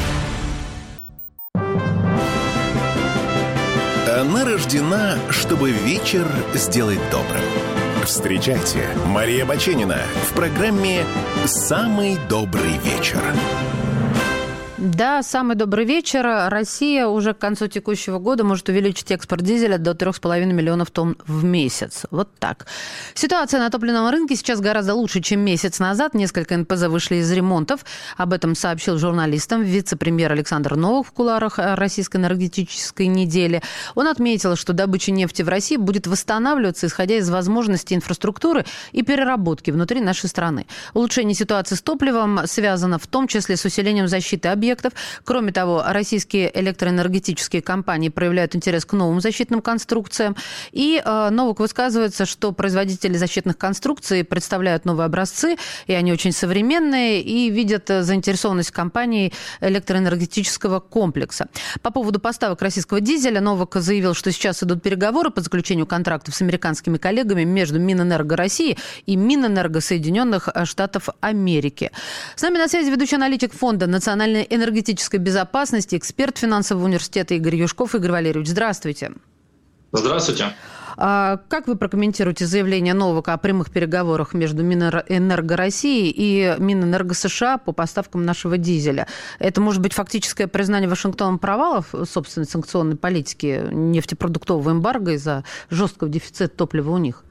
Она рождена, чтобы вечер сделать добрым. Встречайте, Мария Баченина в программе «Самый добрый вечер». Да, самый добрый вечер. Россия уже к концу текущего года может увеличить экспорт дизеля до 3,5 миллионов тонн в месяц. Вот так. Ситуация на топливном рынке сейчас гораздо лучше, чем месяц назад. Несколько НПЗ вышли из ремонтов. Об этом сообщил журналистам вице-премьер Александр Новак в кулуарах Российской энергетической недели. Он отметил, что добыча нефти в России будет восстанавливаться, исходя из возможностей инфраструктуры и переработки внутри нашей страны. Улучшение ситуации с топливом связано в том числе с усилением защиты объектов субъектов. Кроме того, российские электроэнергетические компании проявляют интерес к новым защитным конструкциям. И Новак высказывается, что производители защитных конструкций представляют новые образцы, и они очень современные, и видят заинтересованность компаний электроэнергетического комплекса. По поводу поставок российского дизеля Новак заявил, что сейчас идут переговоры по заключению контрактов с американскими коллегами между Минэнерго России и Минэнерго Соединенных Штатов Америки. С нами на связи ведущий аналитик Фонда национальной энергетической безопасности, эксперт финансового университета Игорь Юшков. Игорь Валерьевич, здравствуйте. Здравствуйте. Как вы прокомментируете заявление Новака о прямых переговорах между Минэнерго России и Минэнерго США по поставкам нашего дизеля? Это может быть фактическое признание Вашингтоном провалов собственной санкционной политики нефтепродуктового эмбарго из-за жесткого дефицита топлива у них?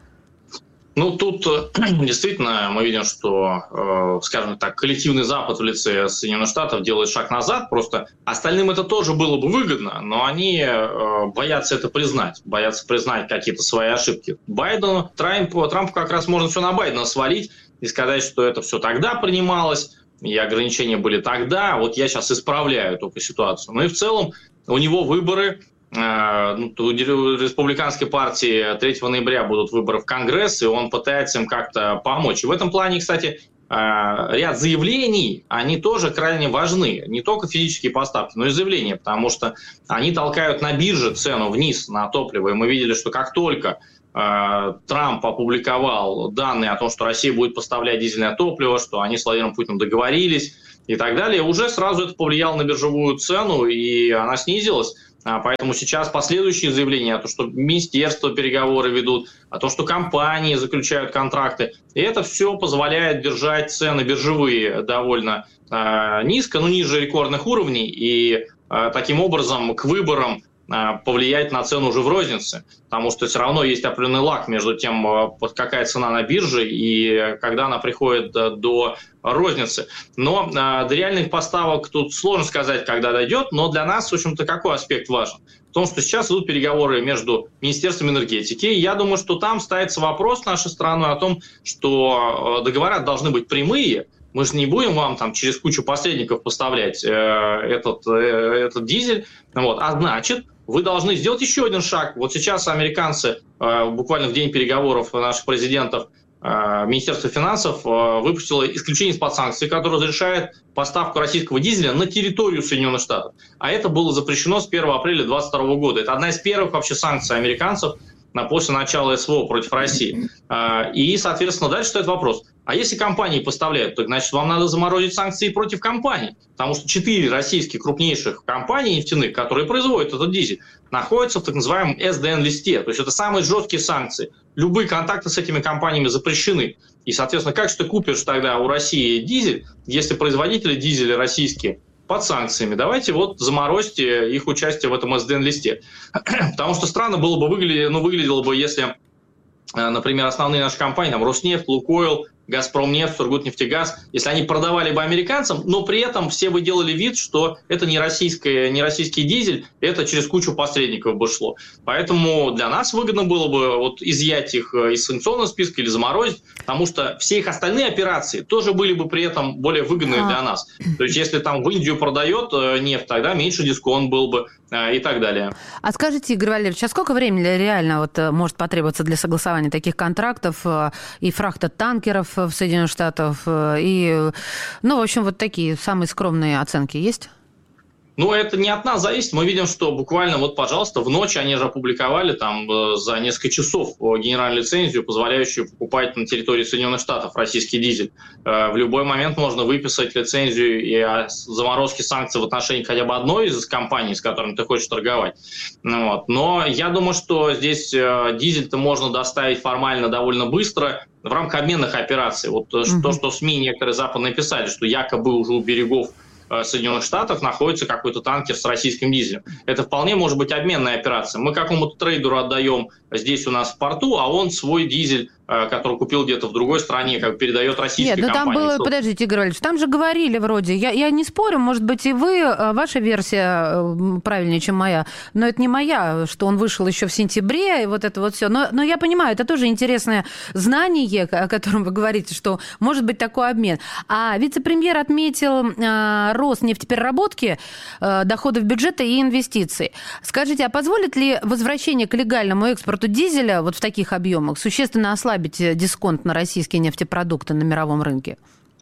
Ну, тут действительно мы видим, что, скажем так, коллективный Запад в лице Соединенных Штатов делает шаг назад. Просто остальным это тоже было бы выгодно, но они боятся это признать, боятся признать какие-то свои ошибки. Трампу как раз можно все на Байдена свалить и сказать, что это все тогда принималось, и ограничения были тогда, вот я сейчас исправляю только ситуацию. Ну и в целом у него выборы. У республиканской партии 3 ноября будут выборы в Конгресс, и он пытается им как-то помочь. И в этом плане, кстати, ряд заявлений, они тоже крайне важны. Не только физические поставки, но и заявления, потому что они толкают на бирже цену вниз на топливо. И мы видели, что как только Трамп опубликовал данные о том, что Россия будет поставлять дизельное топливо, что они с Владимиром Путиным договорились и так далее, уже сразу это повлияло на биржевую цену, и она снизилась. Поэтому сейчас последующие заявления о том, что министерства переговоры ведут, о том, что компании заключают контракты, и это все позволяет держать цены биржевые довольно низко, ниже рекордных уровней, и таким образом к выборам повлиять на цену уже в рознице, потому что все равно есть определенный лаг между тем, какая цена на бирже и когда она приходит до розницы. Но до реальных поставок тут сложно сказать, когда дойдет, но для нас, в общем-то, какой аспект важен? В том, что сейчас идут переговоры между Министерством энергетики, и я думаю, что там ставится вопрос нашей страны о том, что договора должны быть прямые. Мы же не будем вам там через кучу посредников поставлять этот дизель. А значит, вы должны сделать еще один шаг. Вот сейчас американцы буквально в день переговоров наших президентов Министерство финансов выпустило исключение из-под санкций, которое разрешает поставку российского дизеля на территорию Соединенных Штатов. А это было запрещено с 1 апреля 2022 года. Это одна из первых вообще санкций американцев после начала СВО против России. И, соответственно, дальше стоит вопрос. А если компании поставляют, то, значит, вам надо заморозить санкции против компаний. Потому что 4 российских крупнейших компании нефтяных, которые производят этот дизель, находятся в так называемом СДН-листе. То есть это самые жесткие санкции. Любые контакты с этими компаниями запрещены. И, соответственно, как же ты купишь тогда у России дизель, если производители дизеля российские под санкциями? Давайте заморозьте их участие в этом СДН-листе. Потому что странно было бы выглядело бы, если, например, основные наши компании, Роснефть, Лукойл, Газпромнефть, Сургутнефтегаз, если они продавали бы американцам, но при этом все бы делали вид, что это не российский дизель, это через кучу посредников бы шло. Поэтому для нас выгодно было бы изъять их из санкционного списка или заморозить, потому что все их остальные операции тоже были бы при этом более выгодные для нас. То есть если там в Индию продает нефть, тогда меньше дисконт был бы и так далее. А скажите, Игорь Валерьевич, а сколько времени реально может потребоваться для согласования таких контрактов и фрахта танкеров в Соединенных Штатах? И, в общем, такие самые скромные оценки есть? Это не от нас зависит. Мы видим, что буквально, пожалуйста, в ночь они же опубликовали там за несколько часов генеральную лицензию, позволяющую покупать на территории Соединенных Штатов российский дизель. В любой момент можно выписать лицензию и о заморозке санкций в отношении хотя бы одной из компаний, с которыми ты хочешь торговать. Но я думаю, что здесь дизель-то можно доставить формально довольно быстро в рамках обменных операций. То, что СМИ некоторые западные писали, что якобы уже у берегов Соединенных Штатов находится какой-то танкер с российским дизелем. Это вполне может быть обменная операция. Мы какому-то трейдеру отдаем здесь у нас в порту, а он свой дизель который купил где-то в другой стране, как передает российской компании. Нет, там было, подождите, Игорь Валерьевич, там же говорили вроде, я не спорю, может быть, и вы, ваша версия правильнее, чем моя, но это не моя, что он вышел еще в сентябре, и вот это вот все. Но я понимаю, это тоже интересное знание, о котором вы говорите, что может быть такой обмен. А вице-премьер отметил рост нефтепереработки, доходов бюджета и инвестиций. Скажите, а позволит ли возвращение к легальному экспорту дизеля вот в таких объемах существенно ослабить дисконт на российские нефтепродукты на мировом рынке?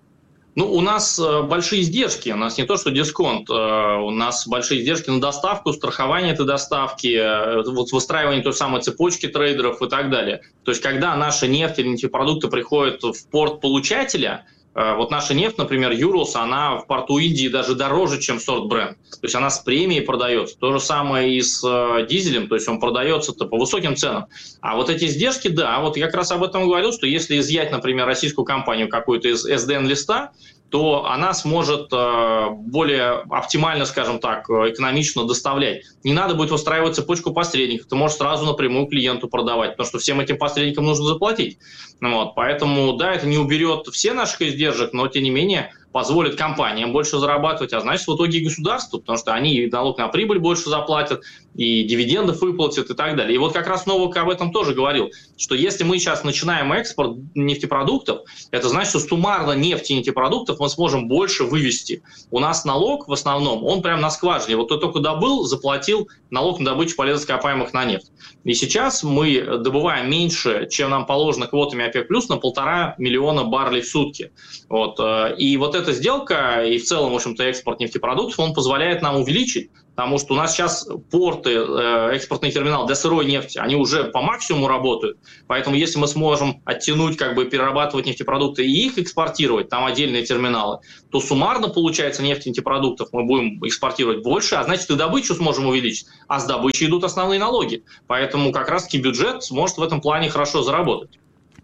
Ну, у нас большие издержки. У нас не то, что дисконт. У нас большие издержки на доставку, страхование этой доставки, вот выстраивание той самой цепочки трейдеров и так далее. То есть, когда наша нефть или нефтепродукты приходят в порт получателя, вот наша нефть, например, Юралс, она в порту Индии даже дороже, чем сорт Brent. То есть она с премией продается. То же самое и с дизелем, то есть он продается-то по высоким ценам. А вот эти издержки, да, вот я как раз об этом говорил, что если изъять, например, российскую компанию какую-то из СДН-листа, то она сможет более оптимально, скажем так, экономично доставлять. Не надо будет выстраивать цепочку посредников, ты можешь сразу напрямую клиенту продавать, потому что всем этим посредникам нужно заплатить. Вот, поэтому, да, это не уберет все наших издержек, но, тем не менее, позволит компаниям больше зарабатывать, а значит, в итоге и государству, потому что они и налог на прибыль больше заплатят, и дивидендов выплатят и так далее. И вот как раз Новак об этом тоже говорил, что если мы сейчас начинаем экспорт нефтепродуктов, это значит, что суммарно нефти и нефтепродуктов мы сможем больше вывести. У нас налог в основном, он прям на скважине. Вот кто только добыл, заплатил налог на добычу полезных ископаемых на нефть. И сейчас мы добываем меньше, чем нам положено квотами ОПЕК+, на 1,5 миллиона баррелей в сутки. Вот. И вот эта сделка, и в целом, в общем-то, экспорт нефтепродуктов, он позволяет нам увеличить, потому что у нас сейчас порты, экспортный терминал для сырой нефти, они уже по максимуму работают. Поэтому если мы сможем оттянуть, как бы перерабатывать нефтепродукты и их экспортировать, там отдельные терминалы, то суммарно, получается, нефти и нефтепродуктов мы будем экспортировать больше, а значит и добычу сможем увеличить. А с добычи идут основные налоги. Поэтому как раз-таки бюджет сможет в этом плане хорошо заработать.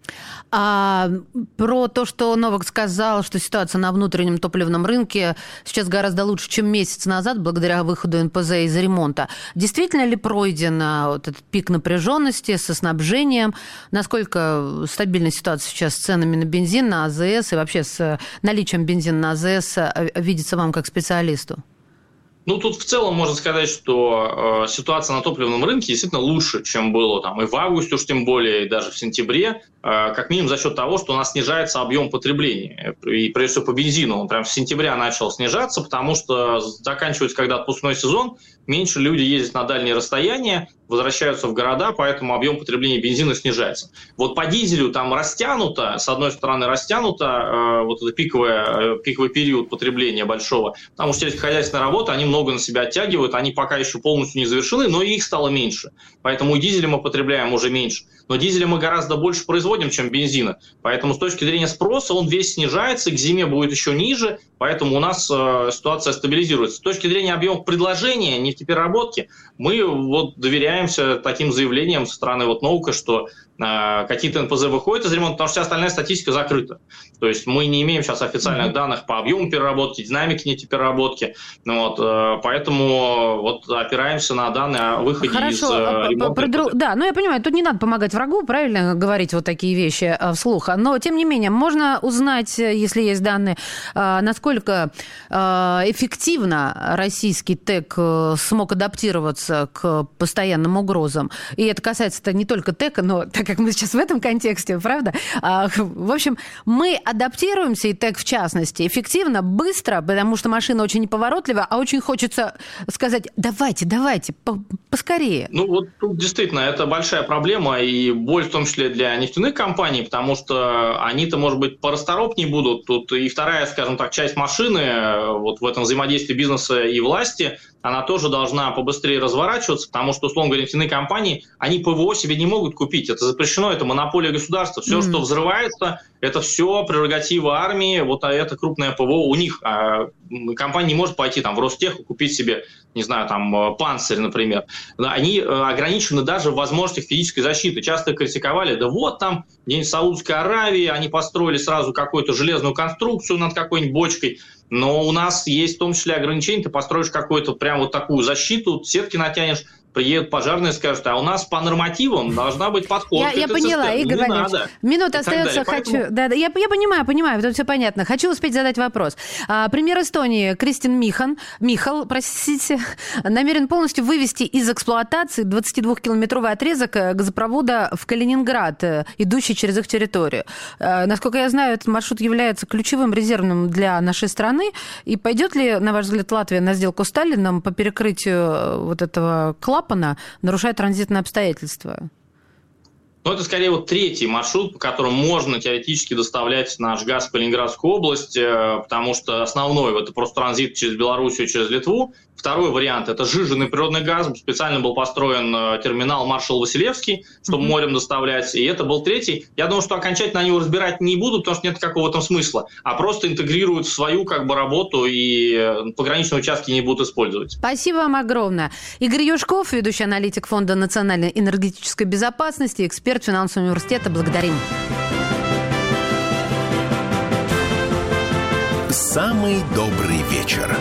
А про то, что Новак сказал, что ситуация на внутреннем топливном рынке сейчас гораздо лучше, чем месяц назад, благодаря выходу НПЗ из ремонта. Действительно ли пройден вот этот пик напряженности со снабжением? Насколько стабильна ситуация сейчас с ценами на бензин, на АЗС и вообще с наличием бензина на АЗС видится вам как специалисту? Ну, тут в целом можно сказать, что ситуация на топливном рынке действительно лучше, чем было там и в августе, уж тем более, и даже в сентябре, как минимум за счет того, что у нас снижается объем потребления. И прежде всего по бензину он прям с сентября начал снижаться, потому что заканчивается когда отпускной сезон, меньше люди ездят на дальние расстояния, возвращаются в города, поэтому объем потребления бензина снижается. Вот по дизелю там растянуто, с одной стороны растянуто вот это пиковый период потребления большого, потому что сельскохозяйственная работа, они много на себя оттягивают, они пока еще полностью не завершены, но и их стало меньше. Поэтому и дизеля мы потребляем уже меньше. Но дизеля мы гораздо больше производим, чем бензина. Поэтому с точки зрения спроса он весь снижается, к зиме будет еще ниже, поэтому у нас ситуация стабилизируется. С точки зрения объемов предложения нефтепереработки мы вот доверяемся таким заявлениям со стороны вот Новака, что какие-то НПЗ выходят из ремонта, потому что вся остальная статистика закрыта. То есть мы не имеем сейчас официальных данных по объему переработки, динамике нефтепереработки. Вот, поэтому вот опираемся на данные о выходе из ремонта. Да, ну я понимаю, тут не надо помогать врагу, правильно говорить вот такие вещи вслух. Но, тем не менее, можно узнать, если есть данные, насколько эффективно российский ТЭК смог адаптироваться к постоянным угрозам. И это касается не только ТЭКа, но так как мы сейчас в этом контексте, правда? В общем, мы адаптируемся, и ТЭК в частности, эффективно, быстро, потому что машина очень неповоротливая, а очень хочется сказать, давайте, поскорее. Ну вот тут действительно это большая проблема и боль в том числе для нефтяных компаний, потому что они-то, может быть, порасторопнее будут. Тут и вторая, скажем так, часть машины вот в этом взаимодействии бизнеса и власти, она тоже должна побыстрее разворачиваться, потому что, условно говоря, нефтяные компании, они ПВО себе не могут купить. Это запрещено, это монополия государства. Все, что взрывается, это все прерогатива армии, вот это крупное ПВО у них. Компания не может пойти там в Ростех и купить себе, не знаю, там, панцирь, например. Они ограничены даже в возможностях физической защиты. Часто критиковали, да вот там, где-нибудь в Саудовской Аравии, они построили сразу какую-то железную конструкцию над какой-нибудь бочкой. Но у нас есть в том числе ограничения, ты построишь какую-то прям вот такую защиту, сетки натянешь, приедут пожарные и скажут, а у нас по нормативам должна быть подходка. Я поняла, Игорь Валерьевич. Минута остается, хочу... Да, я понимаю, тут все понятно. Хочу успеть задать вопрос. Премьер Эстонии Кристин Михал, намерен полностью вывести из эксплуатации 22-километровый отрезок газопровода в Калининград, идущий через их территорию. Насколько я знаю, этот маршрут является ключевым резервным для нашей страны. И пойдет ли, на ваш взгляд, Латвия на сделку с Таллином по перекрытию вот этого клапана, нарушая транзитные обстоятельства? Ну, это скорее вот третий маршрут, по которому можно теоретически доставлять наш газ в Калининградскую область, потому что основной это просто транзит через Белоруссию, через Литву. Второй вариант – это сжиженный природный газ. Специально был построен терминал Маршал-Василевский, чтобы морем доставлять. И это был третий. Я думаю, что окончательно они его разбирать не будут, потому что нет никакого в этом смысла. А просто интегрируют в свою работу и пограничные участки не будут использовать. Спасибо вам огромное. Игорь Юшков, ведущий аналитик Фонда национальной энергетической безопасности, эксперт финансового университета. Благодарим. Самый добрый вечер.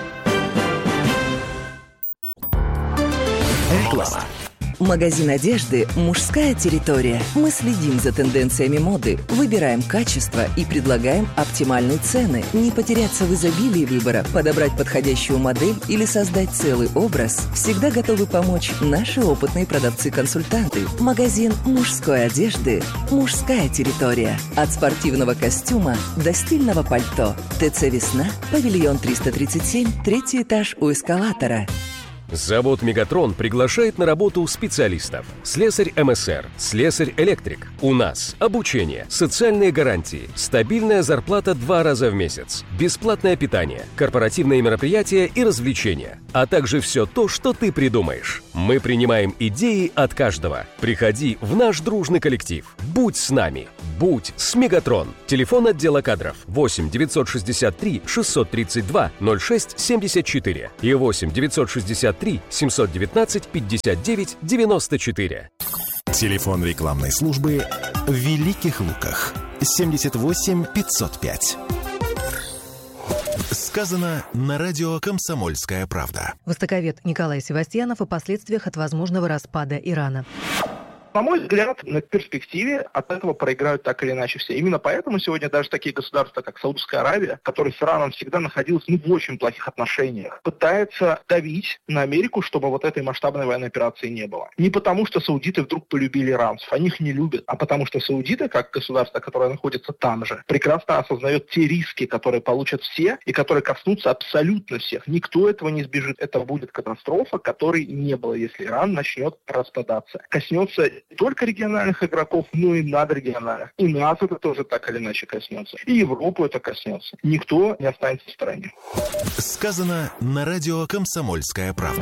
Реклама. Магазин одежды «Мужская территория». Мы следим за тенденциями моды, выбираем качество и предлагаем оптимальные цены. Не потеряться в изобилии выбора, подобрать подходящую модель или создать целый образ. Всегда готовы помочь наши опытные продавцы-консультанты. Магазин мужской одежды «Мужская территория». От спортивного костюма до стильного пальто. ТЦ «Весна», павильон 337, 3-й этаж у эскалатора. Завод «Мегатрон» приглашает на работу специалистов. Слесарь МСР, слесарь-электрик. У нас обучение, социальные гарантии, стабильная зарплата 2 раза в месяц, бесплатное питание, корпоративные мероприятия и развлечения, а также все то, что ты придумаешь. Мы принимаем идеи от каждого. Приходи в наш дружный коллектив. Будь с нами. Будь с «Мегатрон». Телефон отдела кадров 8 963 632 06 74 и 8 963 719 59 94. Телефон рекламной службы в Великих Луках 78 505. Сказано на радио «Комсомольская правда». Востоковед Николай Севастьянов о последствиях от возможного распада Ирана. На мой взгляд, на перспективе от этого проиграют так или иначе все. Именно поэтому сегодня даже такие государства, как Саудовская Аравия, которые с Ираном всегда находились в очень плохих отношениях, пытаются давить на Америку, чтобы вот этой масштабной военной операции не было. Не потому, что саудиты вдруг полюбили иранцев, они их не любят, а потому что саудиты, как государство, которое находится там же, прекрасно осознает те риски, которые получат все и которые коснутся абсолютно всех. Никто этого не избежит. Это будет катастрофа, которой не было, если Иран начнет распадаться. Коснется не только региональных игроков, но и надрегиональных. И нас это тоже так или иначе коснется. И Европу это коснется. Никто не останется в стороне. Сказано на радио «Комсомольская правда».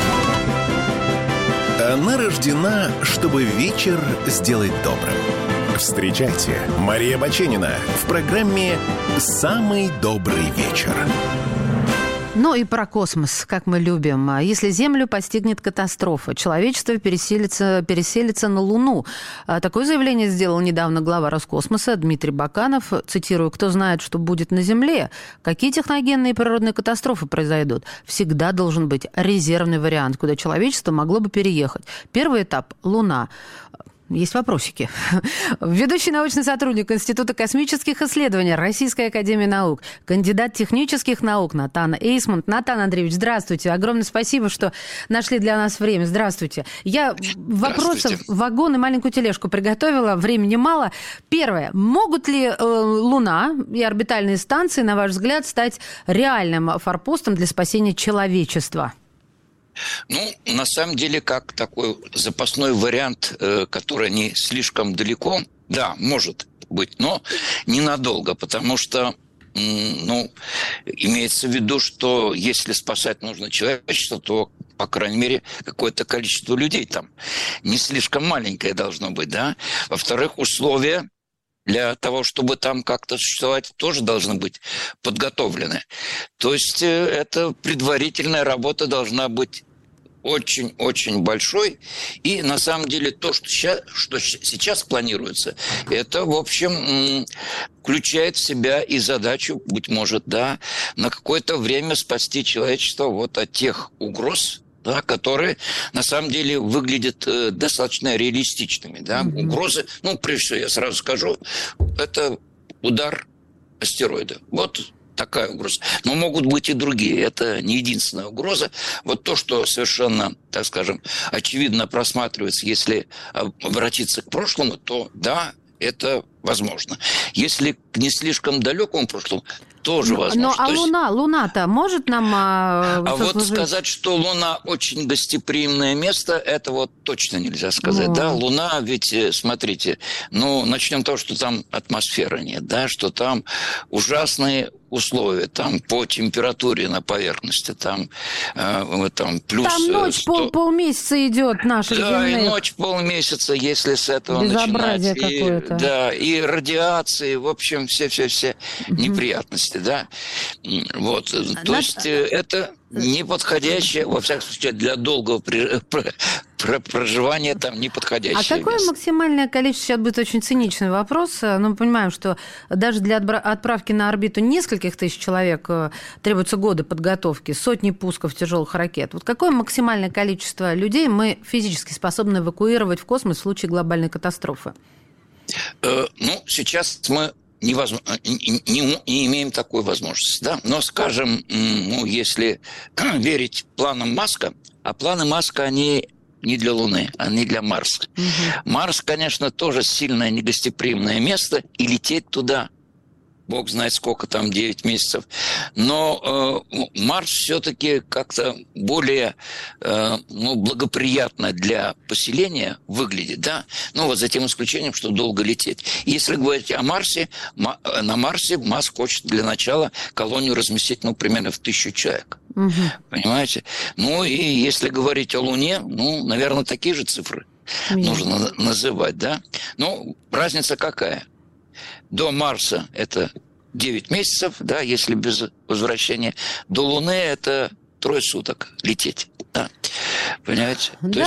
Она рождена, чтобы вечер сделать добрым. Встречайте, Мария Баченина в программе «Самый добрый вечер». Ну и про космос, как мы любим. Если Землю постигнет катастрофа, человечество переселится на Луну. Такое заявление сделал недавно глава Роскосмоса Дмитрий Баканов. Цитирую: «Кто знает, что будет на Земле? Какие техногенные и природные катастрофы произойдут? Всегда должен быть резервный вариант, куда человечество могло бы переехать. Первый этап – Луна». Есть вопросики. Ведущий научный сотрудник Института космических исследований Российской академии наук, кандидат технических наук Натан Эйсмонт. Натан Андреевич, здравствуйте. Огромное спасибо, что нашли для нас время. Здравствуйте. Я вопросов вагон и маленькую тележку приготовила. Времени мало. Первое. Могут ли Луна и орбитальные станции, на ваш взгляд, стать реальным форпостом для спасения человечества? Ну, на самом деле, как такой запасной вариант, который не слишком далеко, да, может быть, но ненадолго, потому что, имеется в виду, что если спасать нужно человечество, то, по крайней мере, какое-то количество людей там не слишком маленькое должно быть, да. Во-вторых, условия для того, чтобы там как-то существовать, тоже должны быть подготовлены. То есть эта предварительная работа должна быть очень-очень большой. И на самом деле то, что сейчас планируется, это, в общем, включает в себя и задачу, быть может, да, на какое-то время спасти человечество вот от тех угроз, да, которые на самом деле выглядят достаточно реалистичными. Да? Угрозы, прежде всего, я сразу скажу, это удар астероида. Вот такая угроза. Но могут быть и другие. Это не единственная угроза. Вот то, что совершенно, так скажем, очевидно просматривается, если обратиться к прошлому, то да, это возможно. Если к не слишком далекому прошлому, тоже возможно. Луна-то может нам вот сказать, что Луна очень гостеприимное место, это вот точно нельзя сказать. Да, Луна, ведь, смотрите, начнем с того, что там атмосферы нет, да, что там ужасные условия, там по температуре на поверхности, там плюс... Там ночь полмесяца идет наша земля. Да, и ночь полмесяца, если с этого безобразие начинать. Какое-то. Да, и радиации, в общем, все неприятности, да. Вот, то есть это неподходящее, во всяком случае, для долгого проживания там неподходящее какое место. Максимальное количество, сейчас будет очень циничный вопрос, но мы понимаем, что даже для отправки на орбиту нескольких тысяч человек требуются годы подготовки, сотни пусков тяжелых ракет. Вот какое максимальное количество людей мы физически способны эвакуировать в космос в случае глобальной катастрофы? Сейчас мы не имеем такой возможности, да? Но, скажем, если верить планам Маска, а планы Маска, они не для Луны, они для Марса. Марс, конечно, тоже сильное негостеприимное место, и лететь туда, бог знает сколько там, 9 месяцев. Но Марс все-таки как-то более благоприятно для поселения выглядит, да? Вот за тем исключением, что долго лететь. Если говорить о Марсе, на Марсе Маск хочет для начала колонию разместить, примерно в 1000 человек. Понимаете? И если говорить о Луне, наверное, такие же цифры нужно называть, да? Разница какая? До Марса это 9 месяцев, да, если без возвращения. До Луны это 3 суток лететь. Да. Понимаете? Да. То есть